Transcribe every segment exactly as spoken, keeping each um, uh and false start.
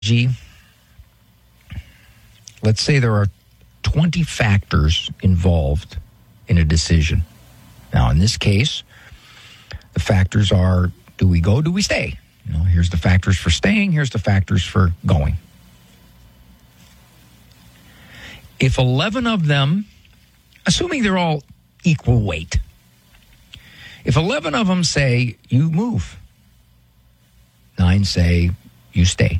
G, let's say there are twenty factors involved in a decision. Now, in this case, the factors are, do we go, do we stay? You know, here's the factors for staying, here's the factors for going. If eleven of them, assuming they're all equal weight, if eleven of them say you move, nine say you stay.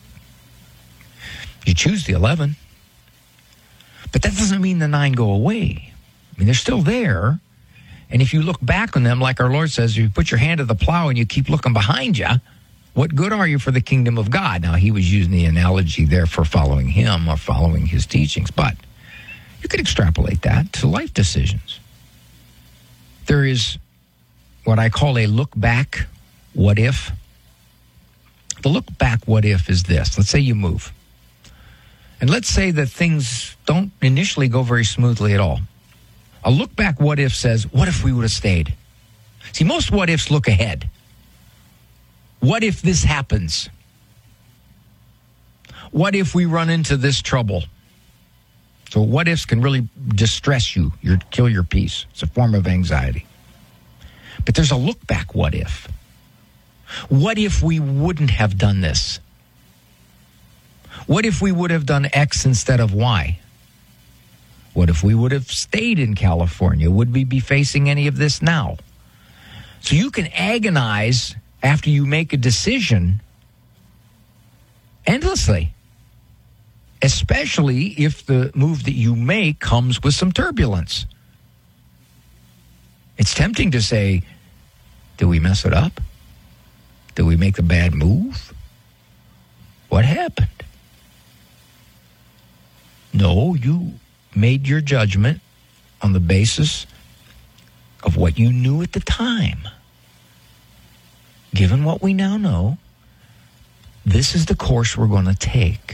You choose the eleven. But that doesn't mean the nine go away. I mean, they're still there. And if you look back on them, like our Lord says, you put your hand to the plow and you keep looking behind you, what good are you for the kingdom of God? Now, he was using the analogy there for following him or following his teachings, but you could extrapolate that to life decisions. There is what I call a look back what if. The look back what if is this. Let's say you move. And let's say that things don't initially go very smoothly at all. A look back what if says, what if we would have stayed? See, most what ifs look ahead. What if this happens? What if we run into this trouble? So what ifs can really distress you, your, kill your peace. It's a form of anxiety. But there's a look back what if. What if we wouldn't have done this? What if we would have done X instead of Y? What if we would have stayed in California? Would we be facing any of this now? So you can agonize after you make a decision endlessly, especially if the move that you make comes with some turbulence. It's tempting to say, did we mess it up? Did we make a bad move? What happened? No, you made your judgment on the basis of what you knew at the time. Given what we now know, this is the course we're going to take.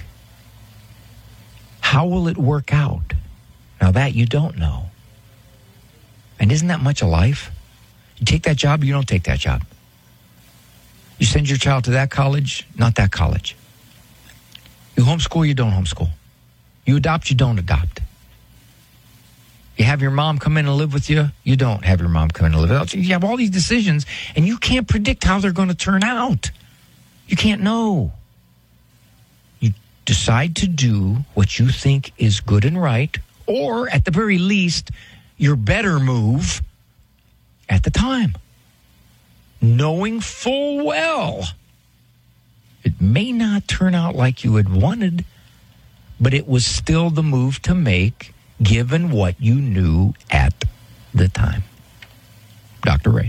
How will it work out? Now that you don't know. And isn't that much of life? You take that job, you don't take that job. You send your child to that college, not that college. You homeschool, you don't homeschool. You adopt, you don't adopt. You have your mom come in and live with you, you don't have your mom come in and live with you. You have all these decisions, and you can't predict how they're going to turn out. You can't know. You decide to do what you think is good and right, or at the very least, your better move at the time. Knowing full well it may not turn out like you had wanted, but it was still the move to make given what you knew at the time. Doctor Ray.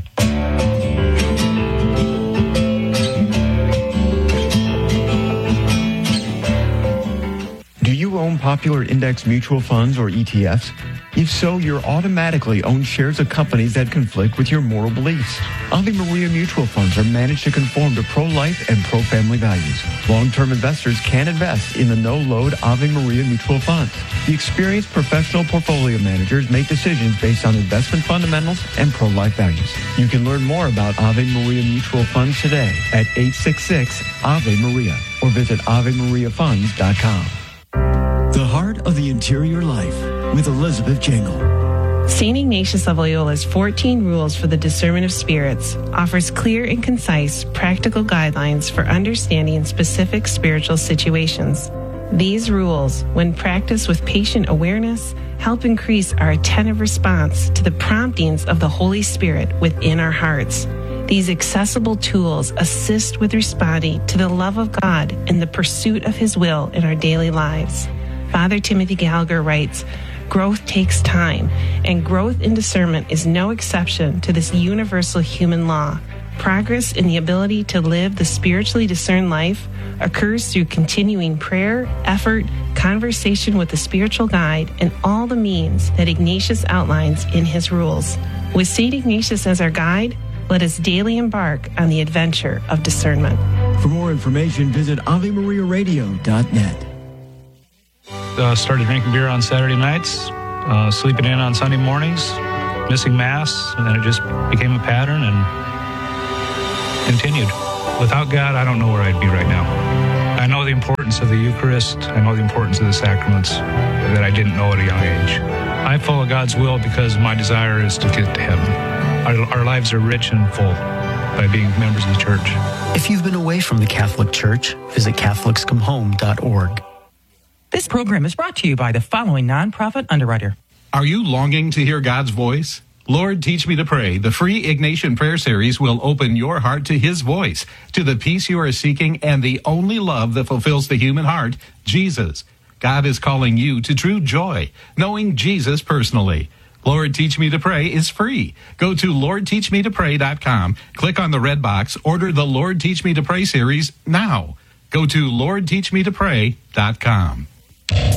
Do you own popular index mutual funds or E T Fs? If so, you're automatically own shares of companies that conflict with your moral beliefs. Ave Maria mutual funds are managed to conform to pro-life and pro-family values. Long-term investors can invest in the no-load Ave Maria mutual funds. The experienced professional portfolio managers make decisions based on investment fundamentals and pro-life values. You can learn more about Ave Maria mutual funds today at eight six six Ave Maria or visit ave maria funds dot com. The Heart of the Interior Life with Elizabeth Jangle. Saint Ignatius of Loyola's fourteen Rules for the Discernment of Spirits offers clear and concise practical guidelines for understanding specific spiritual situations. These rules, when practiced with patient awareness, help increase our attentive response to the promptings of the Holy Spirit within our hearts. These accessible tools assist with responding to the love of God and the pursuit of His will in our daily lives. Father Timothy Gallagher writes, "Growth takes time, and growth in discernment is no exception to this universal human law. Progress in the ability to live the spiritually discerned life occurs through continuing prayer, effort, conversation with the spiritual guide, and all the means that Ignatius outlines in his rules. With Saint Ignatius as our guide, let us daily embark on the adventure of discernment." For more information, visit ave maria radio dot net. Uh, started drinking beer on Saturday nights, uh, sleeping in on Sunday mornings, missing Mass, and then it just became a pattern and continued. Without God, I don't know where I'd be right now. I know the importance of the Eucharist. I know the importance of the sacraments that I didn't know at a young age. I follow God's will because my desire is to get to heaven. Our, our lives are rich and full by being members of the church. If you've been away from the Catholic Church, visit Catholics Come Home dot org. This program is brought to you by the following nonprofit underwriter. Are you longing to hear God's voice? Lord, Teach Me to Pray, the free Ignatian Prayer Series will open your heart to His voice, to the peace you are seeking, and the only love that fulfills the human heart, Jesus. God is calling you to true joy, knowing Jesus personally. Lord, Teach Me to Pray is free. Go to Lord Teach Me to Pray dot com, click on the red box, order the Lord Teach Me to Pray series now. Go to Lord Teach Me to Pray dot com.